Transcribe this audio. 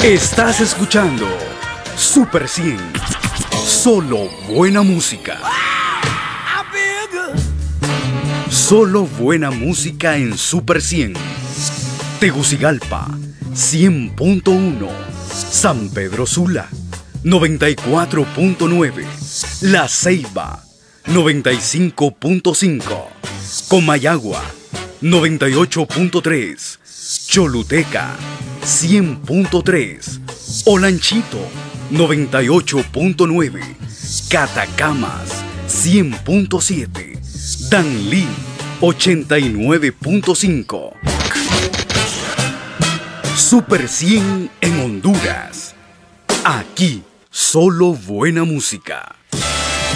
Estás escuchando Super 100. Solo buena música. Solo buena música en Super 100. Tegucigalpa 100.1. San Pedro Sula 94.9. La Ceiba 95.5. Comayagua 98.3. Choluteca 100.3. Olanchito 98.9. Catacamas 100.7. Danlí 89.5. Super 100 en Honduras. Aquí solo buena música.